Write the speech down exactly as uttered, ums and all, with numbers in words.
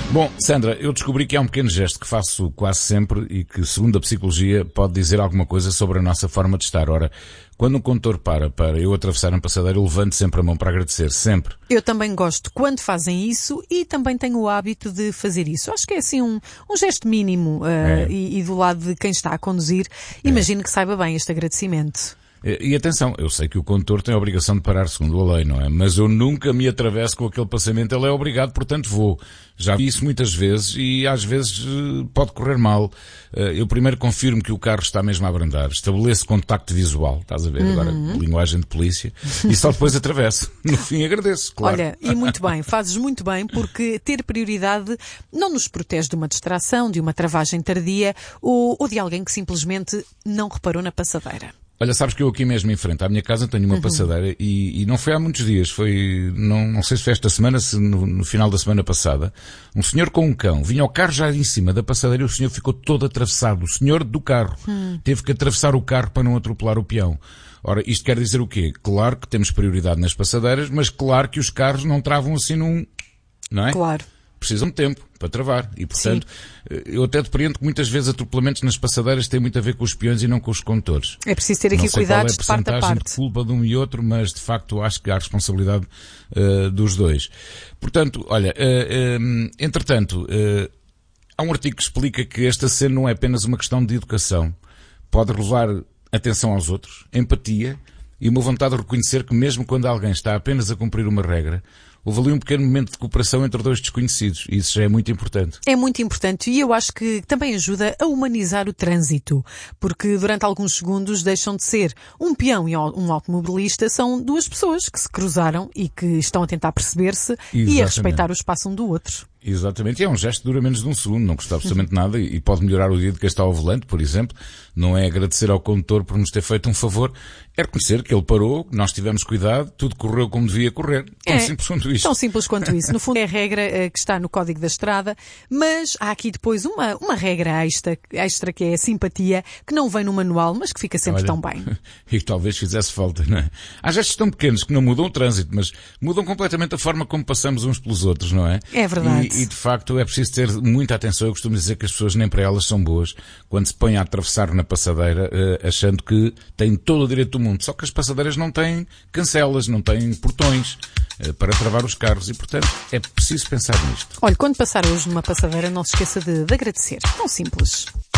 Bom, Sandra, eu descobri que há um pequeno gesto que faço quase sempre e que, segundo a psicologia, pode dizer alguma coisa sobre a nossa forma de estar. Ora, quando um condutor para para eu atravessar uma passadeira, eu levanto sempre a mão para agradecer, sempre. Eu também gosto quando fazem isso e também tenho o hábito de fazer isso. Acho que é assim um, um gesto mínimo uh, É. e, e do lado de quem está a conduzir, imagino que saiba bem este agradecimento. E, e atenção, eu sei que o condutor tem a obrigação de parar segundo a lei, não é? Mas eu nunca me atravesso com aquele passamento, ele é obrigado, portanto vou. Já vi isso muitas vezes e às vezes eh, pode correr mal. Eh, eu primeiro confirmo que o carro está mesmo a abrandar, estabeleço contacto visual, estás a ver agora, linguagem de polícia, e só depois atravesso. No fim agradeço, claro. Olha, e muito bem, fazes muito bem, porque ter prioridade não nos protege de uma distração, de uma travagem tardia ou, ou de alguém que simplesmente não reparou na passadeira. Olha, sabes que eu aqui mesmo em frente à minha casa tenho uma passadeira e, e não foi há muitos dias, foi, não, não sei se foi esta semana, se no, no final da semana passada, um senhor com um cão, vinha ao carro já em cima da passadeira e o senhor ficou todo atravessado, o senhor do carro, hum. teve que atravessar o carro para não atropelar o peão. Ora, isto quer dizer o quê? Claro que temos prioridade nas passadeiras, mas claro que os carros não travam assim num, não é? Claro. Precisam de tempo para travar e, portanto, Sim. eu até depreendo que muitas vezes atropelamentos nas passadeiras têm muito a ver com os peões e não com os condutores. É preciso ter aqui não sei cuidados qual é a de parte a parte. de culpa de um e outro, mas de facto acho que há responsabilidade uh, dos dois. Portanto, olha, uh, uh, entretanto, uh, há um artigo que explica que esta cena não é apenas uma questão de educação. Pode levar atenção aos outros, empatia e uma vontade de reconhecer que mesmo quando alguém está apenas a cumprir uma regra, houve ali um pequeno momento de cooperação entre dois desconhecidos. E isso já é muito importante. É muito importante e eu acho que também ajuda a humanizar o trânsito, porque durante alguns segundos deixam de ser um peão e um automobilista, são duas pessoas que se cruzaram e que estão a tentar perceber-se e a respeitar o espaço um do outro. Exatamente, e é um gesto que dura menos de um segundo, não custa absolutamente nada e pode melhorar o dia de quem está ao volante, por exemplo. Não é agradecer ao condutor por nos ter feito um favor, é reconhecer que ele parou, nós tivemos cuidado, tudo correu como devia correr. Tão é, simples quanto isso. Tão simples quanto isso. No fundo é a regra uh, que está no Código da Estrada, mas há aqui depois uma, uma regra extra, extra que é a simpatia, que não vem no manual, mas que fica sempre Olha, tão bem. E que talvez fizesse falta, não é? Há gestos tão pequenos que não mudam o trânsito, mas mudam completamente a forma como passamos uns pelos outros, não é? É verdade. E, e de facto é preciso ter muita atenção. Eu costumo dizer que as pessoas nem para elas são boas quando se põem a atravessar na passadeira uh, achando que têm todo o direito do mundo. Só que as passadeiras não têm cancelas, não têm portões uh, para travar os carros e, portanto, é preciso pensar nisto. Olha, quando passar hoje numa passadeira, não se esqueça de, de agradecer. Tão simples.